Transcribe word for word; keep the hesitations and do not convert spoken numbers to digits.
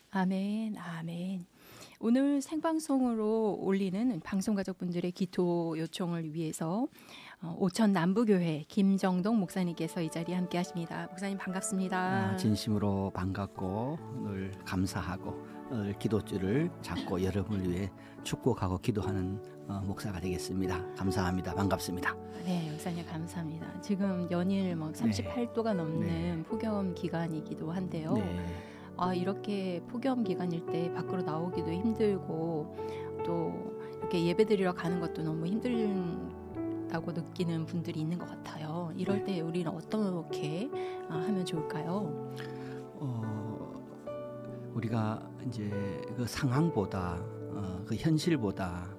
아멘, 아멘. 오늘 생방송으로 올리는 방송가족분들의 기도 요청을 위해서 어, 오천 남부교회 김정동 목사님께서 이 자리에 함께 하십니다. 목사님 반갑습니다. 아, 진심으로 반갑고 늘 감사하고 늘 기도줄을 잡고 여러분을 위해 축복하고 기도하는 어, 목사가 되겠습니다. 감사합니다. 반갑습니다. 네, 목사님 감사합니다. 지금 연일 뭐 삼십팔 도가 넘는 네. 폭염 기간이기도 한데요. 네. 아, 이렇게 폭염 기간일 때 밖으로 나오기도 힘들고 또 이렇게 예배드리러 가는 것도 너무 힘들다고 느끼는 분들이 있는 것 같아요. 이럴 때 우리는 어떻게 하면 좋을까요? 어, 우리가 이제 그 상황보다 어, 그 현실보다